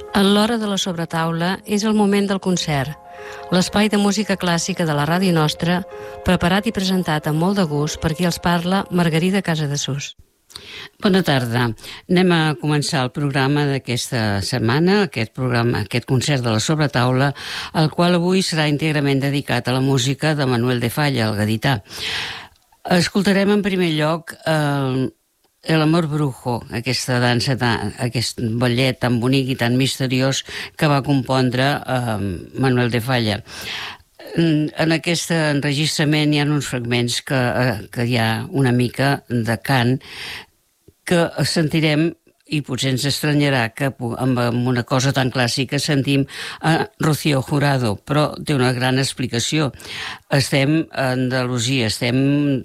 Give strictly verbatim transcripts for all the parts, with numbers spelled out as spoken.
A l'hora de la sobretaula és el moment del concert, l'espai de música clàssica de la ràdio nostra, preparat i presentat amb molt de gust per qui els parla, Margarida Casadesús. Bona tarda. Anem a començar el programa d'aquesta setmana, aquest programa, aquest concert de la sobretaula, el qual avui serà íntegrament dedicat a la música de Manuel de Falla, el gadità. Escoltarem en primer lloc el El amor brujo, aquesta dansa, aquest ballet tan bonic i tan misteriós que va compondre eh, Manuel de Falla. En aquest enregistrament hi ha uns fragments que, eh, que hi ha una mica de cant que sentirem, i potser ens estranyarà que amb una cosa tan clàssica sentim a Rocío Jurado, però té una gran explicació. Estem a Andalusia, estem...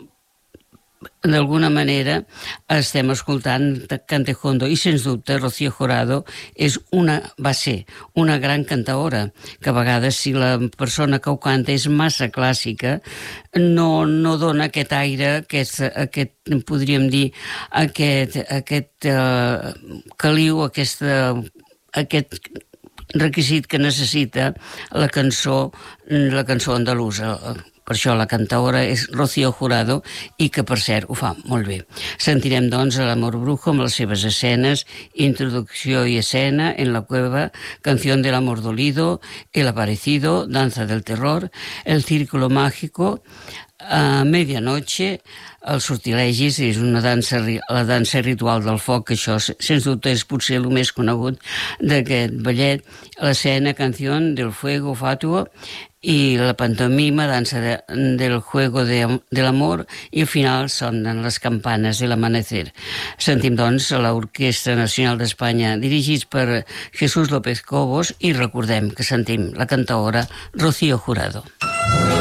d'alguna manera estem escoltant Cantejondo i sens dubte Rocío Jurado és una, va ser una gran cantaora, que a vegades si la persona que ho canta és massa clàssica no, no dona aquest aire, aquest, aquest podríem dir aquest, aquest uh, caliu, aquest, uh, aquest requisit que necessita la cançó, la cançó andalusa. Per això la cantaora és Rocío Jurado i que, per cert, ho fa molt bé. Sentirem, doncs, l'amor brujo amb les seves escenes, introducció i escena en la cueva, canción del amor dolido, el aparecido, danza del terror, el círculo mágico, a medianoche, els sortilegis, és una dansa, la dansa ritual del foc, que això, sens dubte, és potser el més conegut d'aquest ballet, l'escena, canción del fuego fatuo, i la pantomima, dansa de, del juego de, del amor, i al final sonen les campanes de l'amanecer. Sentim, doncs, l'Orquestra Nacional d'Espanya, dirigits per Jesús López Cobos, i recordem que sentim la cantaora Rocío Jurado.